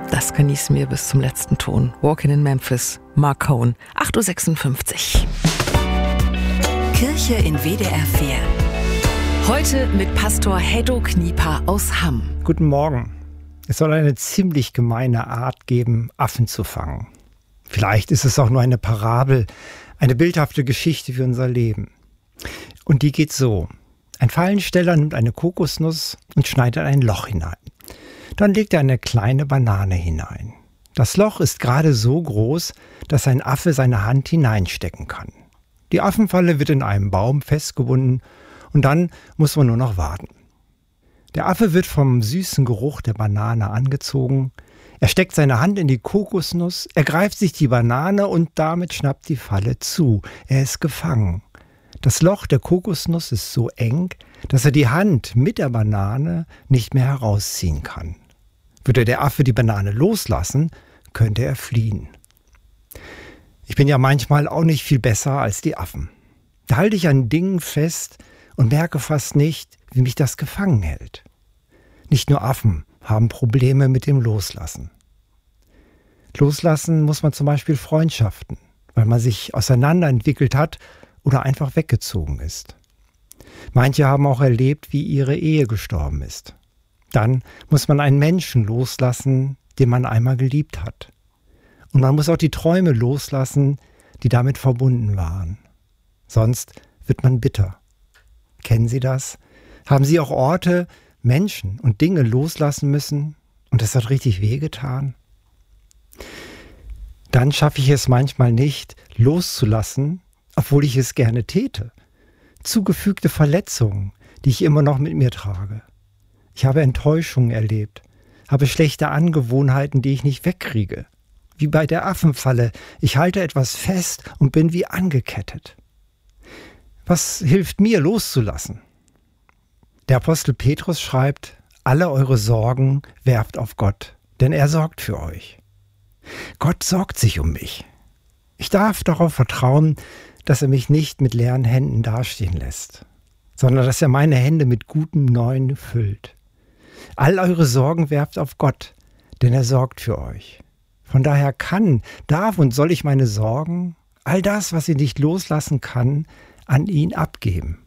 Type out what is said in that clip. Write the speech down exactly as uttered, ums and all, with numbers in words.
Das genießen wir bis zum letzten Ton. Walking in Memphis, Mark Cohen, acht Uhr sechsundfünfzig. Kirche in W D R vier. Heute mit Pastor Heddo Knieper aus Hamm. Guten Morgen. Es soll eine ziemlich gemeine Art geben, Affen zu fangen. Vielleicht ist es auch nur eine Parabel, eine bildhafte Geschichte für unser Leben. Und die geht so. Ein Fallensteller nimmt eine Kokosnuss und schneidet ein Loch hinein. Dann legt er eine kleine Banane hinein. Das Loch ist gerade so groß, dass ein Affe seine Hand hineinstecken kann. Die Affenfalle wird in einem Baum festgebunden und dann muss man nur noch warten. Der Affe wird vom süßen Geruch der Banane angezogen. Er steckt seine Hand in die Kokosnuss, ergreift sich die Banane und damit schnappt die Falle zu. Er ist gefangen. Das Loch der Kokosnuss ist so eng, dass er die Hand mit der Banane nicht mehr herausziehen kann. Würde der Affe die Banane loslassen, könnte er fliehen. Ich bin ja manchmal auch nicht viel besser als die Affen. Da halte ich an Dingen fest und merke fast nicht, wie mich das gefangen hält. Nicht nur Affen haben Probleme mit dem Loslassen. Loslassen muss man zum Beispiel Freundschaften, weil man sich auseinanderentwickelt hat oder einfach weggezogen ist. Manche haben auch erlebt, wie ihre Ehe gestorben ist. Dann muss man einen Menschen loslassen, den man einmal geliebt hat. Und man muss auch die Träume loslassen, die damit verbunden waren. Sonst wird man bitter. Kennen Sie das? Haben Sie auch Orte, Menschen und Dinge loslassen müssen und es hat richtig wehgetan? Dann schaffe ich es manchmal nicht, loszulassen, obwohl ich es gerne täte. Zugefügte Verletzungen, die ich immer noch mit mir trage. Ich habe Enttäuschungen erlebt, habe schlechte Angewohnheiten, die ich nicht wegkriege. Wie bei der Affenfalle, ich halte etwas fest und bin wie angekettet. Was hilft mir, loszulassen? Der Apostel Petrus schreibt, alle eure Sorgen werft auf Gott, denn er sorgt für euch. Gott sorgt sich um mich. Ich darf darauf vertrauen, dass er mich nicht mit leeren Händen dastehen lässt, sondern dass er meine Hände mit gutem Neuen füllt. All eure Sorgen werft auf Gott, denn er sorgt für euch. Von daher kann, darf und soll ich meine Sorgen, all das, was ich nicht loslassen kann, an ihn abgeben.